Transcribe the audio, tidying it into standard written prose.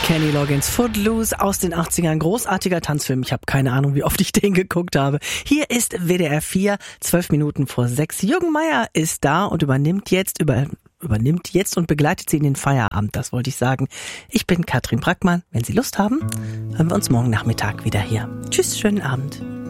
Kenny Loggins, Footloose aus den 80ern. Großartiger Tanzfilm. Ich habe keine Ahnung, wie oft ich den geguckt habe. Hier ist WDR 4, 12 Minuten vor 6. Jürgen Meier ist da und übernimmt jetzt und begleitet Sie in den Feierabend. Das wollte ich sagen. Ich bin Katrin Brackmann. Wenn Sie Lust haben, hören wir uns morgen Nachmittag wieder hier. Tschüss, schönen Abend.